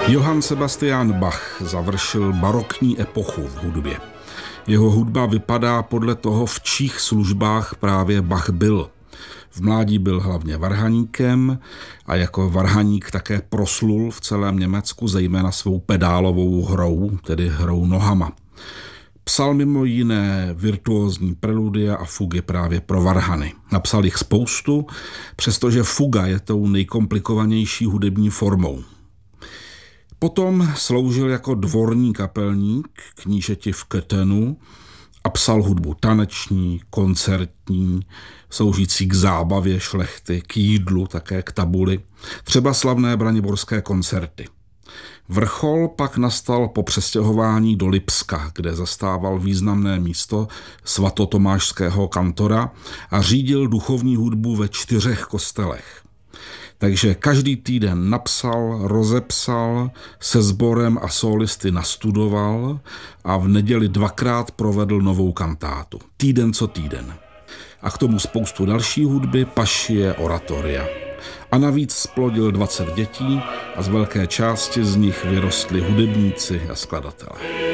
Johann Sebastian Bach završil barokní epochu v hudbě. Jeho hudba vypadá podle toho, v čích službách právě Bach byl. V mládí byl hlavně varhaníkem a jako varhaník také proslul v celém Německu zejména svou pedálovou hrou, tedy hrou nohama. Psal mimo jiné virtuózní preludia a fugy právě pro varhany. Napsal jich spoustu, přestože fuga je tou nejkomplikovanější hudební formou. Potom sloužil jako dvorní kapelník knížeti v Köthenu a psal hudbu taneční, koncertní, sloužící k zábavě šlechty, k jídlu, také k tabuli, třeba slavné braniborské koncerty. Vrchol pak nastal po přestěhování do Lipska, kde zastával významné místo svatotomášského kantora a řídil duchovní hudbu ve 4 kostelech. Takže každý týden napsal, rozepsal, se sborem a sólisty nastudoval a v neděli 2krát provedl novou kantátu. Týden co týden. A k tomu spoustu další hudby, pašie, oratoria. A navíc splodil 20 dětí a z velké části z nich vyrostli hudebníci a skladatelé.